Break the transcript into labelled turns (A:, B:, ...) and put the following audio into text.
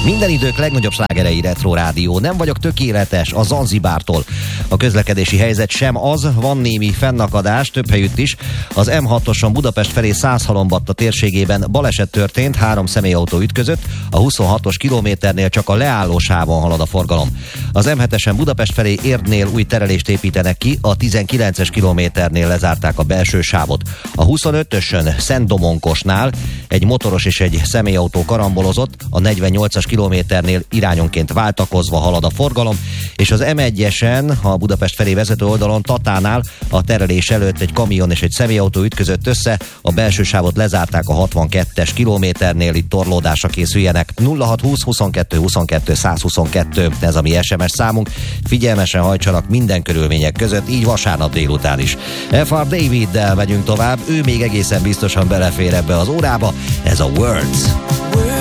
A: Minden idők legnagyobb slágerei Retro Rádió. Nem vagyok tökéletes a Zanzibártól. A közlekedési helyzet sem az, van némi fennakadás, több helyütt is. Az M6-oson Budapest felé Százhalombatta térségében baleset történt, 3 személyautó ütközött, a 26-os kilométernél csak a leálló sávon halad a forgalom. Az M7-esen Budapest felé Érdnél új terelést építenek ki, a 19-es kilométernél lezárták a belső sávot. A 25-ösön Szentdomonkosnál egy motoros és egy személyautó karambolozott, a 48-as kilométernél irányonként váltakozva halad a forgalom, és az M1-esen a Budapest felé vezető oldalon Tatánál a terelés előtt egy kamion és egy személyautó ütközött össze, a belső sávot lezárták a 62-es kilométernél, itt torlódásra készüljenek. 0620 22 22 122, ez a mi SMS számunk, figyelmesen hajtsanak minden körülmények között, így vasárnap délután is. F.R. Daviddel megyünk tovább, ő még egészen biztosan belefér ebbe az órába, ez a Words.